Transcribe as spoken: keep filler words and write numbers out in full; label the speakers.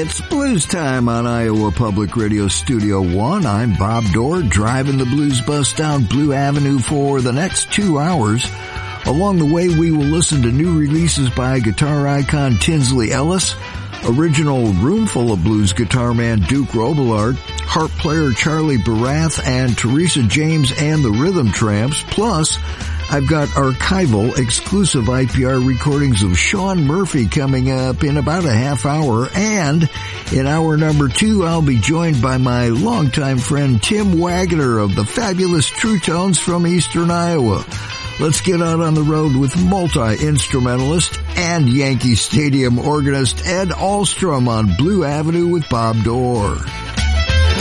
Speaker 1: It's Blues Time on Iowa Public Radio Studio One. I'm Bob Dorr, driving the blues bus down Blue Avenue for the next two hours. Along the way, we will listen to new releases by guitar icon Tinsley Ellis, original Roomful of Blues guitar man Duke Robillard, harp player Charlie Barath, and Teresa James and the Rhythm Tramps. Plus, I've got archival exclusive I P R recordings of Sean Murphy coming up in about a half hour. And in hour number two, I'll be joined by my longtime friend Tim Wagner of the fabulous True Tones from Eastern Iowa. Let's get out on the road with multi-instrumentalist and Yankee Stadium organist Ed Ahlstrom on Blue Avenue with Bob Dorr.